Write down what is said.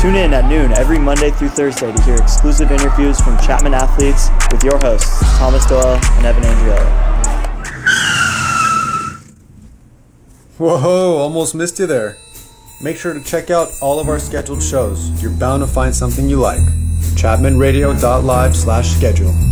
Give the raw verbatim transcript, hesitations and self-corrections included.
Tune in at noon every Monday through Thursday to hear exclusive interviews from Chapman athletes with your hosts, Thomas Doyle and Evan Andriolo. Whoa, almost missed you there. Make sure to check out all of our scheduled shows. You're bound to find something you like. chapman radio dot live slash schedule.